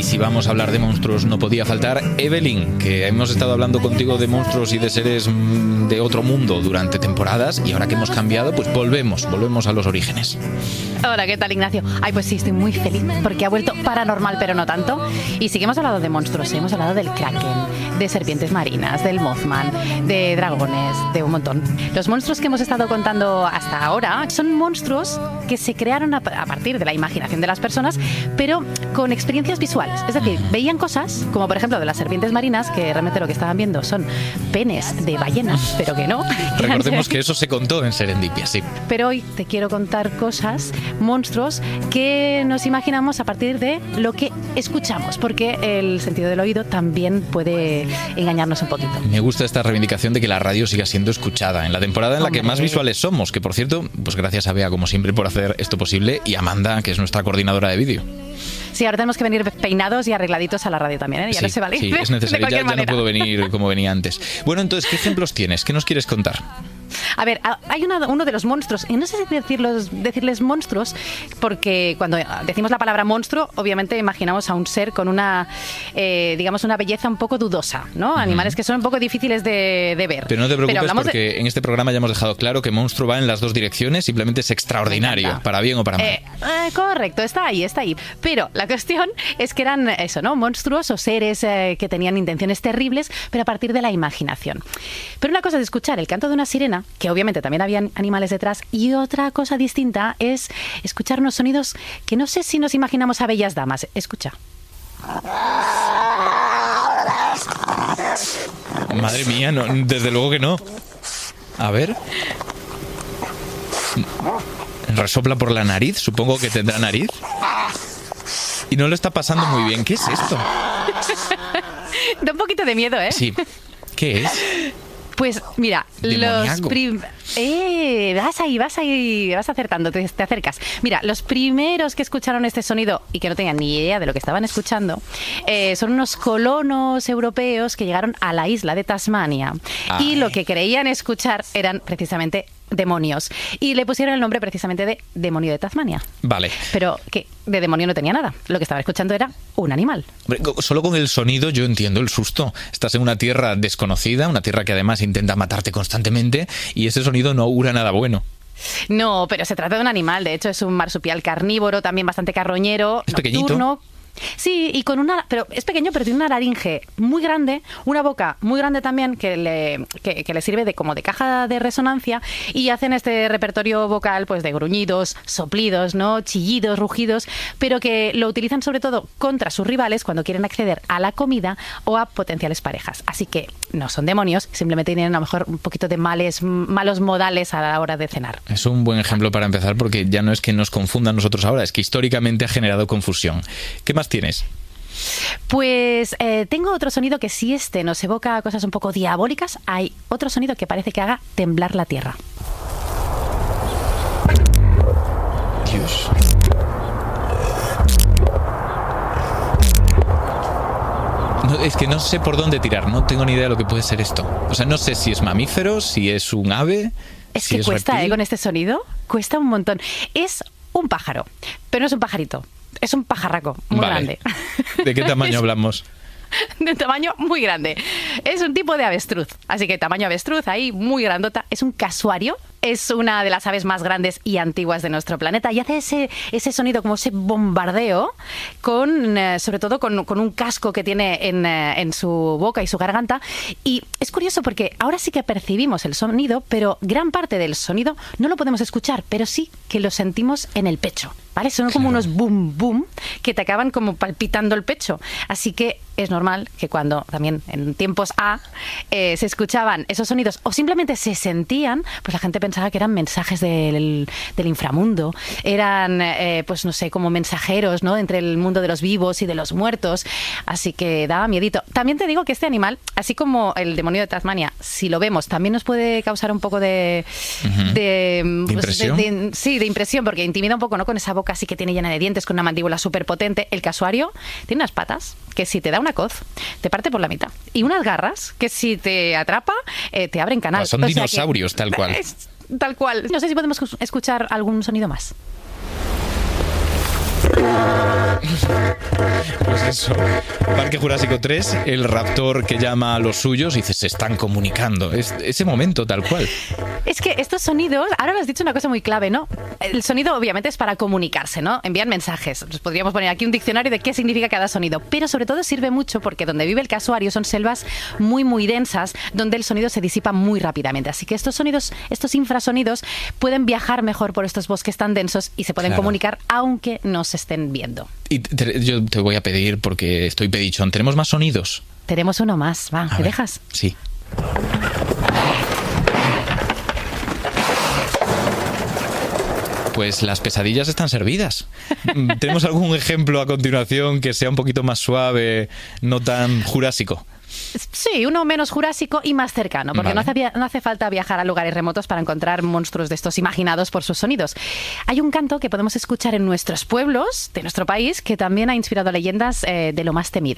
si vamos a hablar de monstruos, no podía faltar Evelyn, que hemos estado hablando contigo de monstruos y de seres de otro mundo durante temporadas, y ahora que hemos cambiado, pues volvemos a los orígenes. Hola, ¿qué tal, Ignacio? Ay, pues sí, estoy muy feliz porque ha vuelto paranormal, pero no tanto. Y sí que hemos hablado de monstruos, hemos hablado del kraken, de serpientes marinas, del Mothman, de dragones, de un montón. Los monstruos que hemos estado contando hasta ahora son monstruos que se crearon a partir de la imaginación de las personas, pero con experiencias visuales. Es decir, veían cosas, como por ejemplo de las serpientes marinas, que realmente lo que estaban viendo son penes de ballenas, pero que no. Recordemos que eso se contó en Serendipia, sí. Pero hoy te quiero contar cosas, monstruos, que nos imaginamos a partir de lo que escuchamos, porque el sentido del oído también puede engañarnos un poquito. Me gusta esta reivindicación de que la radio siga siendo escuchada en la temporada en la que más visuales somos, que por cierto, pues gracias a Bea como siempre por hacer esto posible, y Amanda, que es nuestra coordinadora de vídeo. Sí, ahora tenemos que venir peinados y arregladitos a la radio también, ¿eh? Ya sí, no se vale. Sí, es necesario, ya no puedo venir como venía antes. Bueno, entonces, ¿qué ejemplos tienes? ¿Qué nos quieres contar? A ver, hay uno de los monstruos, y no sé si decirles monstruos, porque cuando decimos la palabra monstruo, obviamente imaginamos a un ser con una, digamos, una belleza un poco dudosa, ¿no? Animales que son un poco difíciles de ver. Pero no te preocupes, porque en este programa ya hemos dejado claro que monstruo va en las dos direcciones, simplemente es extraordinario, para bien o para mal. Correcto, está ahí. Pero la cuestión es que eran eso, ¿no? Monstruos o seres que tenían intenciones terribles, pero a partir de la imaginación. Pero una cosa es escuchar el canto de una sirena, que obviamente también habían animales detrás, y otra cosa distinta es escuchar unos sonidos que no sé si nos imaginamos a bellas damas. Escucha. Madre mía, no, desde luego que no. A ver. Resopla por la nariz, supongo que tendrá nariz. Y no lo está pasando muy bien. ¿Qué es esto? Da un poquito de miedo, ¿eh? Sí. ¿Qué es? Pues mira, vas acertando, te acercas. Mira, los primeros que escucharon este sonido y que no tenían ni idea de lo que estaban escuchando son unos colonos europeos que llegaron a la isla de Tasmania. Ay. Y lo que creían escuchar eran precisamente demonios. Y le pusieron el nombre precisamente de demonio de Tasmania. Vale. Pero que de demonio no tenía nada. Lo que estaba escuchando era un animal. Solo con el sonido yo entiendo el susto. Estás en una tierra desconocida, una tierra que además intenta matarte constantemente, y ese sonido no augura nada bueno. No, pero se trata de un animal. De hecho, es un marsupial carnívoro, también bastante carroñero, es nocturno. Pequeñito. Sí, y pero es pequeño, pero tiene una laringe muy grande, una boca muy grande también que le sirve de como de caja de resonancia, y hacen este repertorio vocal pues de gruñidos, soplidos, ¿no? Chillidos, rugidos, pero que lo utilizan sobre todo contra sus rivales cuando quieren acceder a la comida o a potenciales parejas. Así que no son demonios, simplemente tienen a lo mejor un poquito de malos modales a la hora de cenar. Es un buen ejemplo para empezar, porque ya no es que nos confundan nosotros ahora, es que históricamente ha generado confusión. ¿Qué más tienes? Pues tengo otro sonido que, si nos evoca cosas un poco diabólicas, hay otro sonido que parece que haga temblar la tierra. Dios. No, es que no sé por dónde tirar, no tengo ni idea de lo que puede ser esto. O sea, no sé si es mamífero, si es un ave. Es que cuesta, con este sonido, cuesta un montón. Es un pájaro, pero no es un pajarito. Es un pajarraco muy grande. ¿De qué tamaño hablamos? De tamaño muy grande. Es un tipo de avestruz. Así que tamaño avestruz, ahí muy grandota. Es un casuario. Es una de las aves más grandes y antiguas de nuestro planeta, y hace ese sonido, como ese bombardeo, sobre todo con un casco que tiene en su boca y su garganta. Y es curioso porque ahora sí que percibimos el sonido, pero gran parte del sonido no lo podemos escuchar, pero sí que lo sentimos en el pecho, ¿vale? Son como unos boom boom que te acaban como palpitando el pecho. Así que es normal que cuando también en tiempos se escuchaban esos sonidos o simplemente se sentían, pues la gente pensaba que eran mensajes del inframundo, eran pues no sé, como mensajeros, ¿no?, entre el mundo de los vivos y de los muertos. Así que daba miedito. También te digo que este animal, así como el demonio de Tasmania, si lo vemos, también nos puede causar un poco de impresión. De impresión, porque intimida un poco, ¿no?, con esa boca así que tiene llena de dientes, con una mandíbula súper potente. El casuario tiene unas patas que si te da una coz, te parte por la mitad. Y unas garras que si te atrapa, te abren canal. Son dinosaurios, tal cual. Tal cual. No sé si podemos escuchar algún sonido más. Pues eso. Parque Jurásico 3, el raptor que llama a los suyos y dice, se están comunicando. Es ese momento tal cual. Es que estos sonidos, ahora lo has dicho una cosa muy clave, ¿no? El sonido obviamente es para comunicarse, ¿no? Envían mensajes. Nos podríamos poner aquí un diccionario de qué significa cada sonido, pero sobre todo sirve mucho porque donde vive el casuario son selvas muy, muy densas, donde el sonido se disipa muy rápidamente. Así que estos sonidos, estos infrasonidos, pueden viajar mejor por estos bosques tan densos y se pueden comunicar aunque no se estén viendo. Y yo te voy a pedir, porque estoy pedichón, ¿tenemos más sonidos? Tenemos uno más, va, ¿me dejas? Sí. Pues las pesadillas están servidas. ¿Tenemos algún ejemplo a continuación que sea un poquito más suave, no tan jurásico? Sí, uno menos jurásico y más cercano, porque no hace falta viajar a lugares remotos para encontrar monstruos de estos imaginados por sus sonidos. Hay un canto que podemos escuchar en nuestros pueblos de nuestro país que también ha inspirado leyendas de lo más temidas.